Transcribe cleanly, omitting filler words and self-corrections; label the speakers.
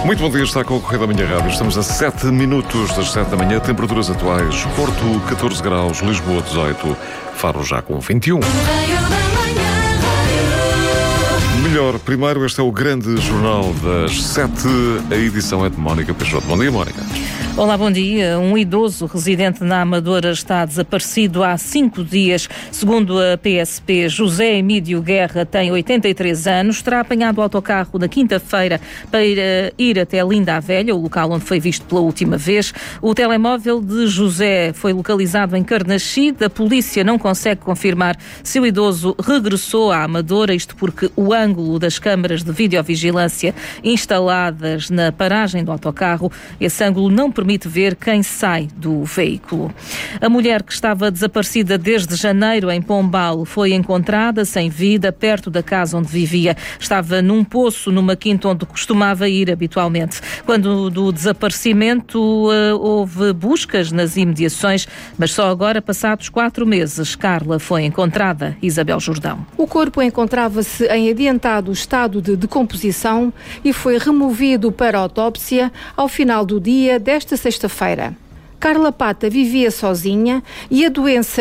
Speaker 1: Muito bom dia, está com o Correio da Manhã Rádio. Estamos a 7 minutos das 7 da manhã. Temperaturas atuais: Porto 14 graus, Lisboa 18, Faro já com 21. Melhor, primeiro, este é o grande jornal das 7. A edição é de Mónica Peixoto. Bom dia, Mónica.
Speaker 2: Olá, bom dia. Um idoso residente na Amadora está desaparecido há 5 dias. Segundo a PSP, José Emílio Guerra tem 83 anos. Terá apanhado o autocarro na quinta-feira para ir até Linda a Velha, o local onde foi visto pela última vez. O telemóvel de José foi localizado em Carnaxide. A polícia não consegue confirmar se o idoso regressou à Amadora, isto porque o ângulo das câmaras de videovigilância instaladas na paragem do autocarro, esse ângulo não permite ver quem sai do veículo. A mulher que estava desaparecida desde janeiro em Pombal foi encontrada sem vida perto da casa onde vivia. Estava num poço numa quinta onde costumava ir habitualmente. Quando do desaparecimento houve buscas nas imediações, mas só agora, passados 4 meses, Carla foi encontrada. Isabel Jordão.
Speaker 3: O corpo encontrava-se em adiantado estado de decomposição e foi removido para autópsia ao final do dia desta sexta-feira. Carla Pata vivia sozinha e a doença